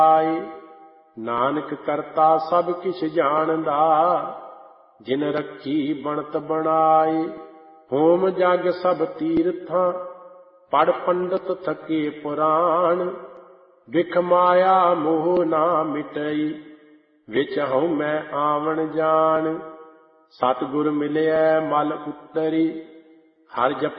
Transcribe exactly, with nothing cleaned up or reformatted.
ਆਏ। ਨਾਨਕ ਕਰਤਾ ਸਭ ਕਿਛ ਜਾਣਦਾ, ਜਿਨ ਰੱਖੀ ਬਣਤ ਬਣਾਏ। ਹੋਮ ਜਗ ਸਭ ਤੀਰਥਾਂ, ਪੜ ਪੰਡਤ ਥਕੇ ਪੁਰਾਣ। ਵਿਖ ਮਾਇਆ ਮੋਹ ਨਾ ਮਿਟਈ, ਵਿੱਚ ਹਉ ਮੈਂ ਆਵਣ ਜਾਣ। ਸਤਿਗੁਰ ਮਿਲਿਐ ਮਲ ਉਤਰੀ, ਹਰਿ ਜਪ